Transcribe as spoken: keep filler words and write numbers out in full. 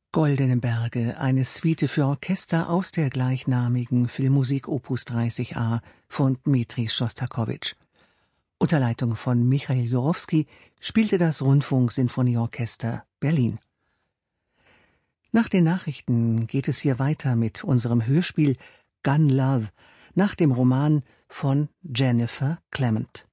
Goldene Berge, eine Suite für Orchester aus der gleichnamigen Filmmusik Opus dreißig a von Dmitri Schostakowitsch. Unter Leitung von Michail Jurowski spielte das Rundfunksinfonieorchester Berlin. Nach den Nachrichten geht es hier weiter mit unserem Hörspiel Gun Love nach dem Roman von Jennifer Clement.